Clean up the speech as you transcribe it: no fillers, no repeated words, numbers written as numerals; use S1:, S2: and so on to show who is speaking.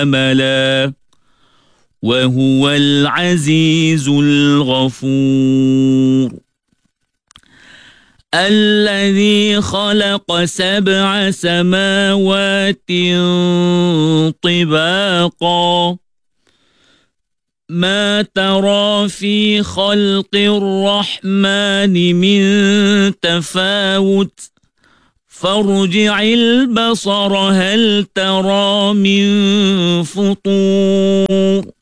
S1: أملا وهو العزيز الغفور. الذي خلق 7 سماوات طباقا ما ترى في خلق الرحمن من تفاوت فارجع البصر هل ترى من فطور.